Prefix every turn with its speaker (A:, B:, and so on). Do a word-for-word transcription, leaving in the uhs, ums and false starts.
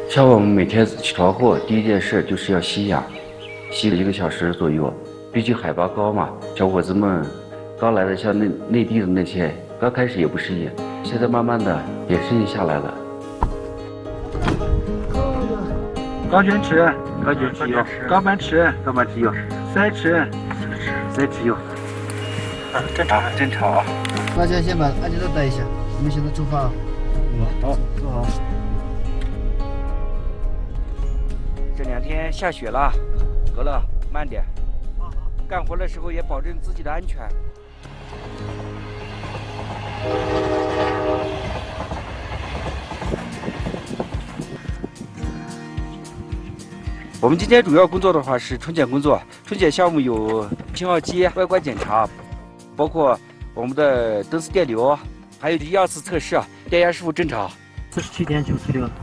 A: 像我们每天起床后，第一件事就是要吸氧，吸了一个小时左右。毕竟海拔高嘛，小伙子们刚来的，像内内地的那些，刚开始也不适应，现在慢慢的也适应下来了。
B: 高卷尺，
C: 高卷尺有，
B: 高板尺，
C: 高板尺有，
B: 塞尺，
C: 塞尺有。
B: 啊，正常，正常啊。
D: 大家先把安全带带一下，我们现在出发啊。
B: 嗯，好，
D: 坐好。
C: 这两天下雪了，格乐慢点。干活的时候也保证自己的安全。我们今天主要工作的话是春检工作，春检项目有信号机外观检查，包括我们的灯丝电流，还有一二次测试，电压是否正常。
B: 四十七点九四六。